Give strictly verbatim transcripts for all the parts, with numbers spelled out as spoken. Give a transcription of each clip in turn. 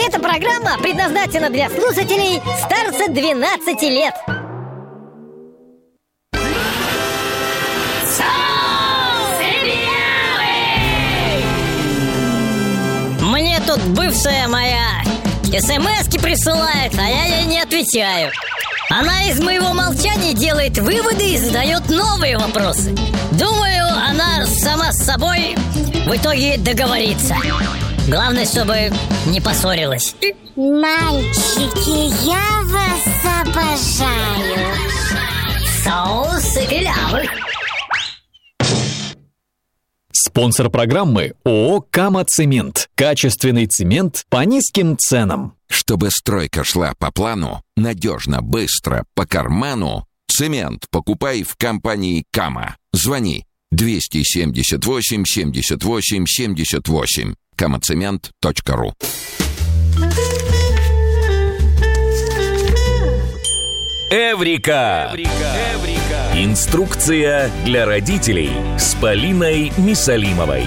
Эта программа предназначена для слушателей старше двенадцати лет. Мне тут бывшая моя смс-ки присылает, а я ей не отвечаю. Она из моего молчания делает выводы и задает новые вопросы. Думаю, она сама с собой в итоге договорится. Главное, чтобы не поссорилась. Мальчики, я вас обожаю. Соус Белявых. Спонсор программы ООО «Кама Цемент». Качественный цемент по низким ценам. Чтобы стройка шла по плану, надежно, быстро, по карману, цемент покупай в компании «Кама». Звони двести семьдесят восемь семьдесят восемь семьдесят восемь. камацемент точка ру. Эврика. Инструкция для родителей с Полиной Мисалимовой.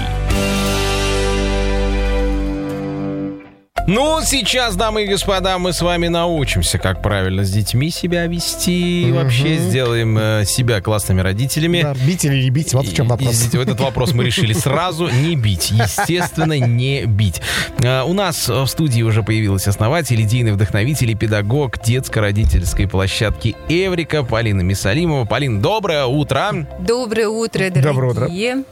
Ну, сейчас, дамы и господа, мы с вами научимся, как правильно с детьми себя вести. И вообще сделаем э, себя классными родителями. Да, бить или не бить, вот в чем вопрос. И, и, этот вопрос мы решили сразу: не бить. Естественно, не бить. Э, у нас в студии уже появилась основатель, идейный вдохновитель и педагог детско-родительской площадки «Эврика» Полина Мисалимова. Полин, доброе утро. Доброе утро, дорогие. Доброе утро.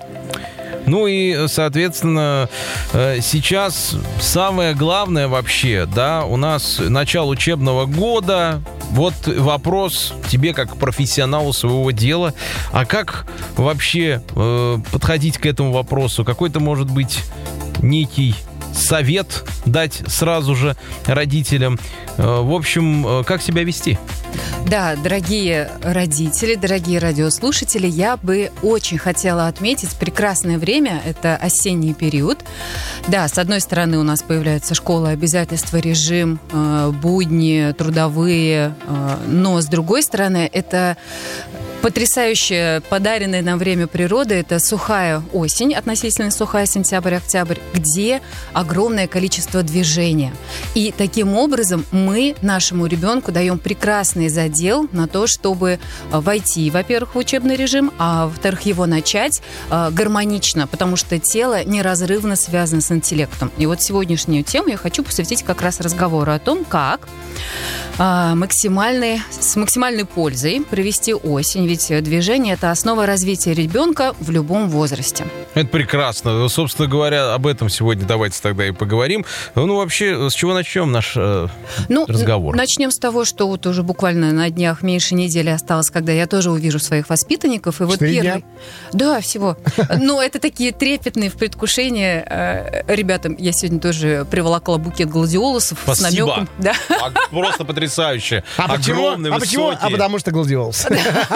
Ну и, соответственно, сейчас самое главное вообще, да, у нас начало учебного года. Вот вопрос тебе, как профессионалу своего дела. А как вообще э, подходить к этому вопросу? Какой-то, может быть, некий совет дать сразу же родителям? Э, в общем, э, как себя вести? Да, дорогие родители, дорогие радиослушатели, я бы очень хотела отметить прекрасное время, это осенний период. Да, с одной стороны у нас появляется школа, обязательства, режим, э, будни, трудовые, э, но с другой стороны это потрясающее подаренное нам время природы, это сухая осень, относительно сухая, сентябрь-октябрь, где огромное количество движения. И таким образом мы нашему ребенку даем прекрасный задел на то, чтобы войти, во-первых, в учебный режим, а во-вторых, его начать э, гармонично, потому что тело неразрывно связано с интеллектом. И вот сегодняшнюю тему я хочу посвятить как раз разговору о том, как э, максимальной, с максимальной пользой провести осень. Ведь движение – это основа развития ребенка в любом возрасте. Это прекрасно. Собственно говоря, об этом сегодня давайте тогда и поговорим. Ну, вообще, с чего начнем наш э, ну, разговор? Начнем с того, что вот уже буквально на днях меньше недели осталось, когда я тоже увижу своих воспитанников. И вот Четыре первый... дня? Да, всего. Но это такие трепетные в предвкушении. Ребята, я сегодня тоже приволокла букет гладиолусов. Спасибо. С намеком. Да. Просто потрясающе. А почему? Огромные, А почему? высокие. А потому что гладиолус.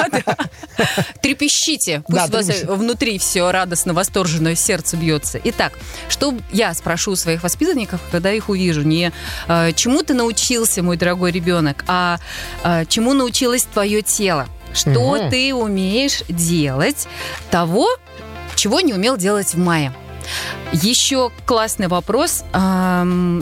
Трепещите. Пусть Да, у вас трепещите. внутри все радостно, восторженно, сердце бьется. Итак, что я спрошу у своих воспитанников, когда их увижу? Не э, чему ты научился, мой дорогой ребенок, а э, чему научилось твое тело? Что Угу. ты умеешь делать того, чего не умел делать в мае? Еще классный вопрос. Эм,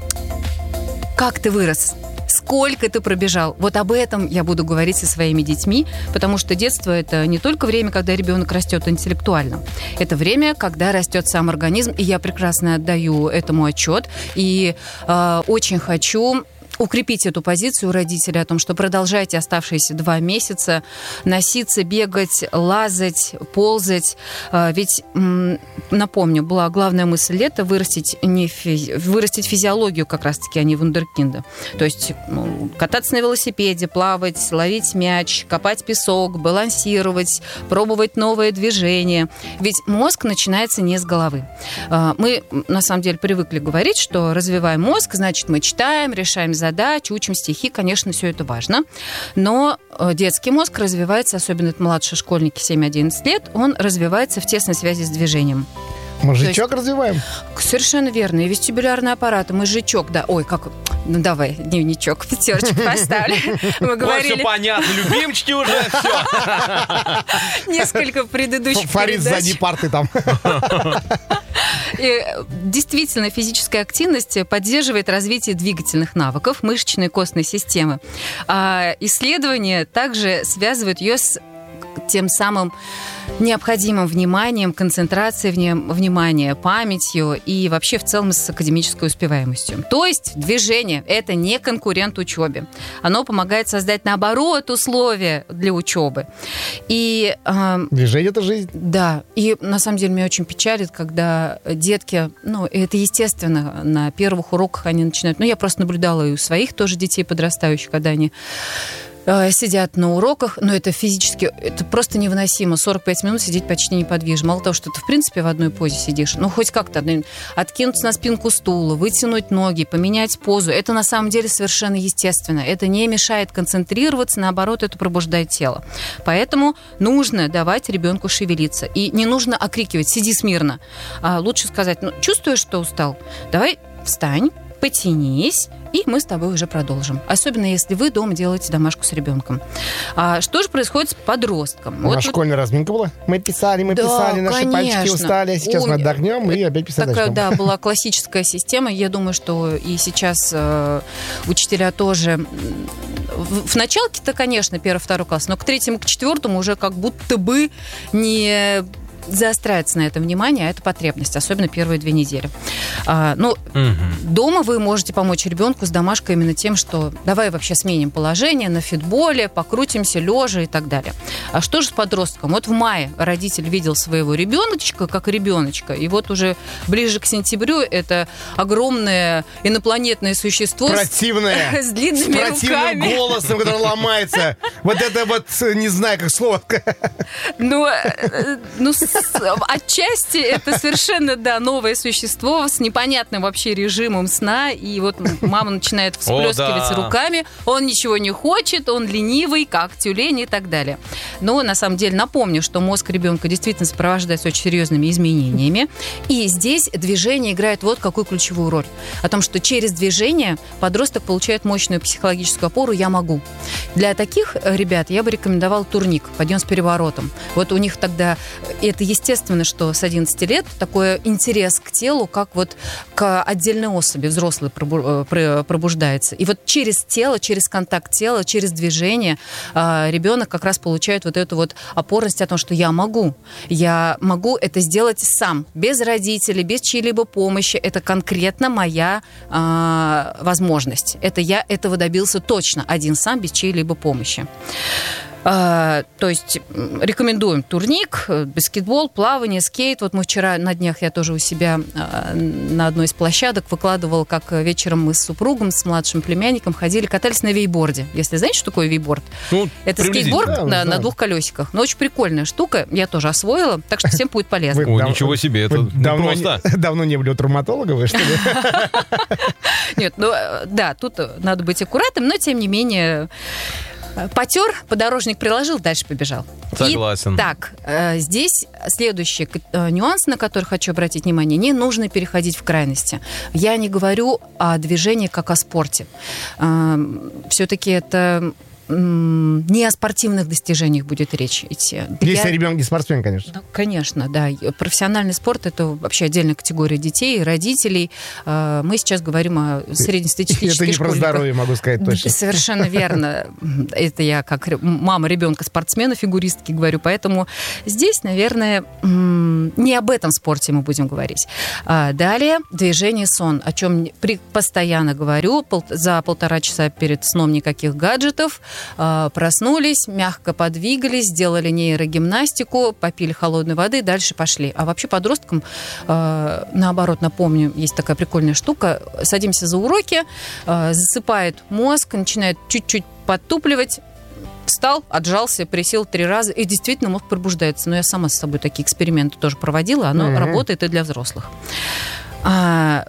как ты вырос? Сколько ты пробежал? Вот об этом я буду говорить со своими детьми, потому что детство – это не только время, когда ребенок растет интеллектуально. Это время, когда растет сам организм, и я прекрасно отдаю этому отчет. И э, очень хочу укрепить эту позицию у родителей о том, что продолжайте оставшиеся два месяца носиться, бегать, лазать, ползать. Ведь, напомню, была главная мысль лета – вырастить, не физи... вырастить физиологию как раз-таки, а не вундеркинда. То есть ну, кататься на велосипеде, плавать, ловить мяч, копать песок, балансировать, пробовать новые движения. Ведь мозг начинается не с головы. Мы, на самом деле, привыкли говорить, что развиваем мозг, значит, мы читаем, решаем задачи, задач, учим стихи, конечно, все это важно. Но детский мозг развивается, особенно это младшие школьники семь-одиннадцать лет, он развивается в тесной связи с движением. Мозжечок развиваем? Совершенно верно. И вестибулярный аппарат, и мозжечок, да. Ой, как... Ну, давай, дневничок, пятерочку поставлю. Мы говорили... Вот все понятно, любимчики уже, все. Несколько предыдущих Фарид передач. сзади парты там. И действительно, физическая активность поддерживает развитие двигательных навыков, мышечной и костной системы. А исследования также связывают ее с тем самым необходимым вниманием, концентрацией внимания, памятью и вообще в целом с академической успеваемостью. То есть движение – это не конкурент учебе. Оно помогает создать, наоборот, условия для учебы. И, э, движение – это жизнь. Да. И на самом деле меня очень печалит, когда детки, ну, это естественно, на первых уроках они начинают... Ну, я просто наблюдала и у своих тоже детей подрастающих, когда они сидят на уроках, но это физически, это просто невыносимо. сорок пять минут сидеть почти неподвижно. Мало того, что ты, в принципе, в одной позе сидишь, ну, хоть как-то откинуться на спинку стула, вытянуть ноги, поменять позу. Это на самом деле совершенно естественно. Это не мешает концентрироваться, наоборот, это пробуждает тело. Поэтому нужно давать ребенку шевелиться. И не нужно окрикивать «сиди смирно». А лучше сказать, ну, чувствуешь, что устал? Давай встань, потянись, и мы с тобой уже продолжим. Особенно, если вы дома делаете домашку с ребенком. А что же происходит с подростком? У вот нас тут... школьная разминка была. Мы писали, мы да, писали, наши конечно. пальчики устали, а сейчас У... мы отдохнем и опять писать Такая, начнем. да, была классическая система. Я думаю, что и сейчас э, учителя тоже... В, в началке-то, конечно, первый, второй класс, но к третьему, к четвертому уже как будто бы не... заостряется на это внимание, а это потребность, особенно первые две недели. А, ну, угу. Дома вы можете помочь ребенку с домашкой именно тем, что давай вообще сменим положение на фитболе, покрутимся лежа и так далее. А что же с подростком? Вот в мае родитель видел своего ребеночка как ребеночка, и вот уже ближе к сентябрю это огромное инопланетное существо противное, с, с длинными с противным руками. голосом, который ломается. Вот это вот, не знаю, как слово. Ну, ну отчасти это совершенно, да, новое существо с непонятным вообще режимом сна, и вот мама начинает всплескивать О, да. руками, он ничего не хочет, он ленивый, как тюлень и так далее. Но на самом деле напомню, что мозг ребенка действительно сопровождается очень серьезными изменениями, и здесь движение играет вот какую ключевую роль. О том, что через движение подросток получает мощную психологическую опору «я могу». Для таких ребят я бы рекомендовала турник, подъем с переворотом. Вот у них тогда... Это естественно, что с одиннадцати лет такой интерес к телу, как вот к отдельной особи, взрослый пробуждается. И вот через тело, через контакт тела, через движение ребенок как раз получает вот эту вот опорность о том, что я могу. Я могу это сделать сам, без родителей, без чьей-либо помощи. Это конкретно моя возможность. Это я этого добился точно, один сам, без чьей-либо помощи. А, то есть рекомендуем турник, баскетбол, плавание, скейт. Вот мы вчера на днях, я тоже у себя а, на одной из площадок выкладывала, как вечером мы с супругом, с младшим племянником ходили, катались на вейборде. Если знаете, что такое вейборд? Ну, это скейтборд да, на, на двух колесиках. Но очень прикольная штука, я тоже освоила, так что всем будет полезно. Вы, О, дав... ничего себе, это давно просто. Не, давно не были у травматолога, вы что ли? Нет, ну да, тут надо быть аккуратным, но тем не менее... Потер, подорожник приложил, дальше побежал. Согласен. Итак, здесь следующий нюанс, на который хочу обратить внимание. Не нужно переходить в крайности. Я не говорю о движении как о спорте. Все-таки это... не о спортивных достижениях будет речь идти. Если Я... ребенок не спортсмен, конечно. Ну, конечно, да. Профессиональный спорт – это вообще отдельная категория детей, родителей. Мы сейчас говорим о среднестатистических школьниках. Это не про здоровье, могу сказать точно. Совершенно верно. Это я как мама ребенка-спортсмена, фигуристки говорю. Поэтому здесь, наверное, не об этом спорте мы будем говорить. Далее движение, сон, о чем постоянно говорю. За полтора часа перед сном никаких гаджетов. Проснулись, мягко подвигались, сделали нейрогимнастику, попили холодной воды, дальше пошли. А вообще подросткам, наоборот, напомню, есть такая прикольная штука. Садимся за уроки, засыпает мозг, начинает чуть-чуть подтупливать. Встал, отжался, присел три раза, и действительно мозг пробуждается. Но я сама с собой такие эксперименты тоже проводила, оно mm-hmm. работает и для взрослых.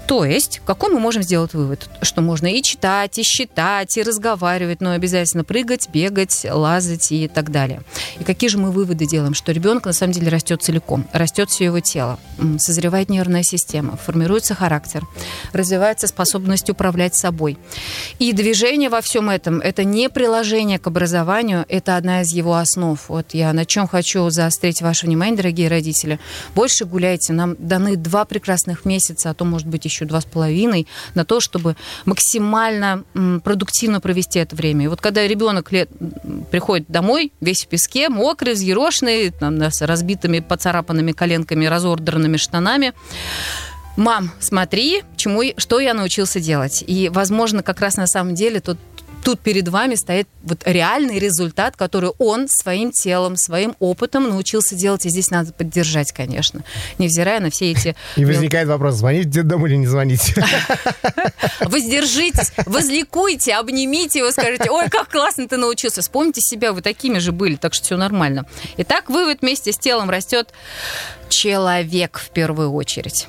То есть, какой мы можем сделать вывод? Что можно и читать, и считать, и разговаривать, но обязательно прыгать, бегать, лазать и так далее. И какие же мы выводы делаем? Что ребенок на самом деле растет целиком, растет все его тело, созревает нервная система, формируется характер, развивается способность управлять собой. И движение во всем этом – это не приложение к образованию, это одна из его основ. Вот я на чем хочу заострить ваше внимание, дорогие родители. Больше гуляйте. Нам даны два прекрасных месяца, а то, может быть, еще два с половиной, на то, чтобы максимально м, продуктивно провести это время. И вот когда ребенок лет, приходит домой, весь в песке, мокрый, взъерошенный, там, с разбитыми, поцарапанными коленками, разордранными штанами, мам, смотри, чему, что я научился делать. И, возможно, как раз на самом деле тут Тут перед вами стоит вот реальный результат, который он своим телом, своим опытом научился делать. И здесь надо поддержать, конечно, невзирая на все эти... И возникает вопрос, звонить в детдом или не звонить? Воздержитесь, возликуйте, обнимите его, скажите: ой, как классно ты научился. Вспомните себя, вы такими же были, так что все нормально. Итак, вывод: вместе с телом растет человек в первую очередь.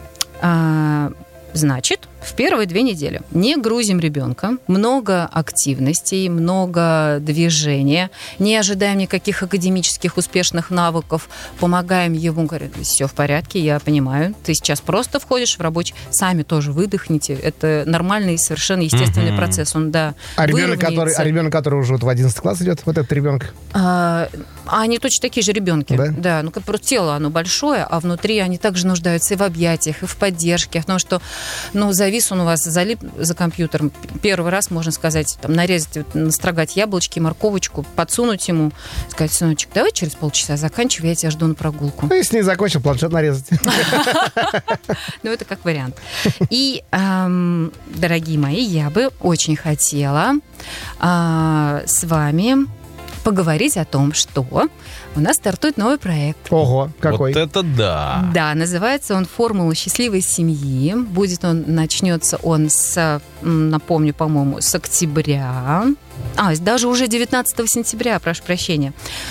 Значит, в первые две недели не грузим ребенка, много активностей, много движения, не ожидаем никаких академических успешных навыков, помогаем ему, говорим: все в порядке, я понимаю, ты сейчас просто входишь в рабочий, сами тоже выдохните, это нормальный, совершенно естественный uh-huh. процесс, он, да, а ребенок, который, а ребенок, который уже вот в одиннадцатый класс идет, вот этот ребенок? А, они точно такие же ребенки, да, да, ну, как просто тело, оно большое, а внутри они также нуждаются и в объятиях, и в поддержке, в том, что, ну, завис он у вас, залип за компьютером. Первый раз, можно сказать, там, нарезать, настрогать яблочки, морковочку, подсунуть ему, сказать: сыночек, давай через полчаса заканчивай, я тебя жду на прогулку. Ну, если не закончил, планшет нарезать. Ну, это как вариант. И, дорогие мои, я бы очень хотела с вами поговорить о том, что у нас стартует новый проект. Ого, какой? Вот это да! Да, называется он «Формула счастливой семьи». Будет он, начнется он с, напомню, по-моему, с октября. А, даже уже девятнадцатого сентября, прошу прощения.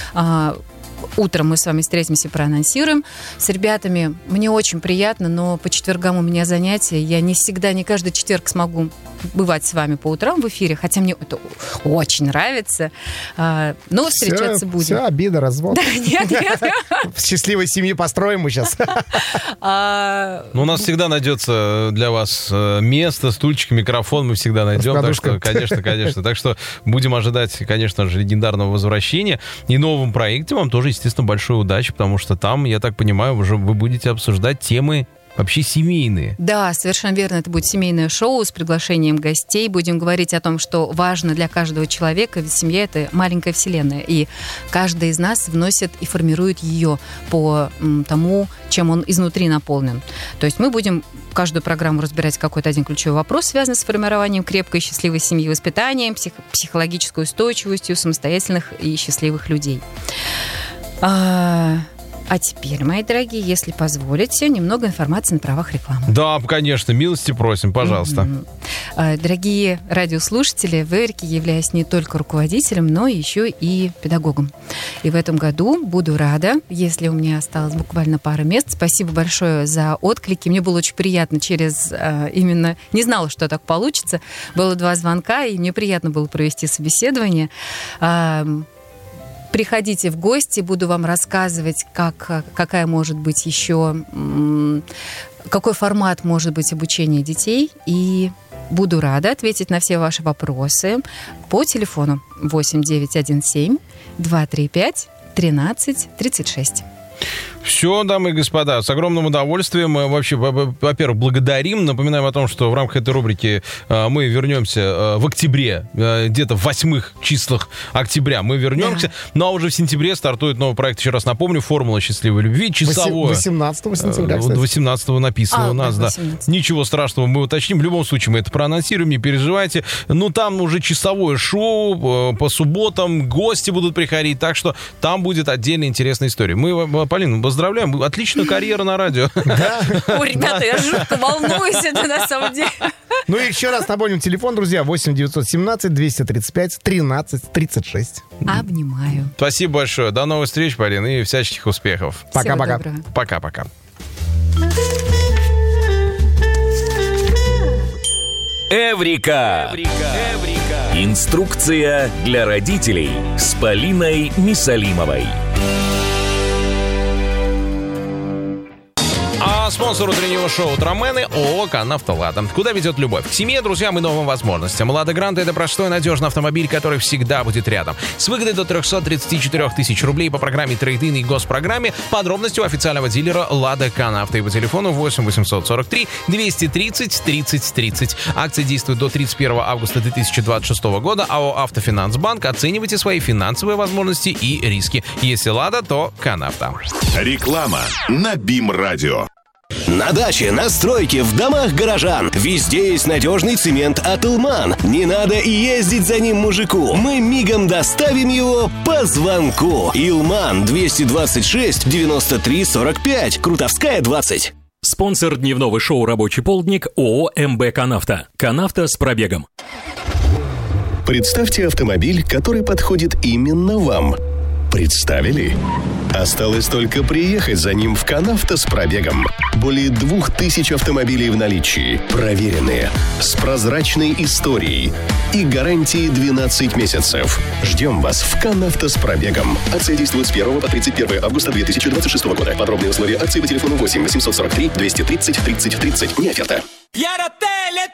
Утром мы с вами встретимся и проанонсируем. С ребятами мне очень приятно, но по четвергам у меня занятия. Я не всегда, не каждый четверг смогу бывать с вами по утрам в эфире, хотя мне это очень нравится. Но встречаться все, будем. Все, обида, развод. Да, нет, нет. Счастливой семьи построим мы сейчас. Ну, у нас всегда найдется для вас место, стульчик, микрофон мы всегда найдем. Так что, конечно, конечно. Так что будем ожидать, конечно же, легендарного возвращения. И новом проекте вам тоже, естественно, большой удачи, потому что там, я так понимаю, уже вы будете обсуждать темы вообще семейные. Да, совершенно верно. Это будет семейное шоу с приглашением гостей. Будем говорить о том, что важно для каждого человека, ведь семья — это маленькая вселенная, и каждый из нас вносит и формирует ее по тому, чем он изнутри наполнен. То есть мы будем каждую программу разбирать какой-то один ключевой вопрос, связанный с формированием крепкой и счастливой семьи, воспитанием, псих- психологической устойчивостью самостоятельных и счастливых людей. А... А теперь, мои дорогие, если позволите, немного информации на правах рекламы. Да, конечно, милости просим, пожалуйста. Mm-hmm. Дорогие радиослушатели, в Эврике являюсь не только руководителем, но еще и педагогом. И в этом году буду рада, если у меня осталось буквально пара мест. Спасибо большое за отклики. Мне было очень приятно через именно... Не знала, что так получится. Было два звонка, и мне приятно было провести собеседование. Приходите в гости, буду вам рассказывать, как, какая может быть еще, какой формат может быть обучения детей. И буду рада ответить на все ваши вопросы по телефону восемь девятьсот семнадцать двести тридцать пять тринадцать тридцать шесть. Все, дамы и господа, с огромным удовольствием. Мы вообще, во-первых, благодарим. Напоминаем о том, что в рамках этой рубрики мы вернемся в октябре, где-то в восьмых числах октября мы вернемся. Да. Ну а уже в сентябре стартует новый проект, еще раз напомню, «Формула счастливой любви», часовой. восемнадцатого сентября, кстати. восемнадцатого написано а, у нас, да. Ничего страшного, мы уточним. В любом случае мы это проанонсируем, не переживайте. Ну там уже часовое шоу, по субботам гости будут приходить, так что там будет отдельная интересная история. Мы, Полина, поздравляем, отличную карьеру на радио. Ой, ребята, я жутко волнуюсь, это на самом деле. Ну и еще раз напомним телефон, друзья, восемь девятьсот семнадцать двести тридцать пять тринадцать тридцать шесть. Обнимаю. Спасибо большое. До новых встреч, Полина, и всяческих успехов. Пока-пока. Пока-пока. Эврика. Инструкция для родителей с Полиной Мисалимовой. А спонсор утреннего шоу «Утромены» ООО «Канавто Лада». Куда ведет любовь? К семье, друзьям и новым возможностям. «Лада Гранта» — это простой, надежный автомобиль, который всегда будет рядом. С выгодой до триста тридцать четыре тысячи рублей по программе трейд-ин и госпрограмме. Подробности у официального дилера «Лада Канавто» и по телефону восемь восемьсот сорок три двести тридцать тридцать тридцать. Акция действует до тридцать первого августа две тысячи двадцать шестого года. АО «Автофинансбанк». Оценивайте свои финансовые возможности и риски. Если «Лада», то «Канавто». Реклама на БИМ-радио. На даче, на стройке, в домах горожан. Везде есть надежный цемент от «Илман». Не надо и ездить за ним мужику. Мы мигом доставим его по звонку. «Илман» двести двадцать шесть девяносто три сорок пять. Крутовская, двадцать. Спонсор дневного шоу «Рабочий полдник» ООО «МБ Канавто». Канавто с пробегом. Представьте автомобиль, который подходит именно вам. Представили? Осталось только приехать за ним в Канавто с пробегом. Более двух тысяч автомобилей в наличии. Проверенные. С прозрачной историей. И гарантией двенадцать месяцев. Ждем вас в Канавто с пробегом. Акция действует с первого по тридцать первого августа две тысячи двадцать шестого года. Подробные условия акции по телефону восемь восемьсот сорок три двести тридцать тридцать тридцать. Не оферта.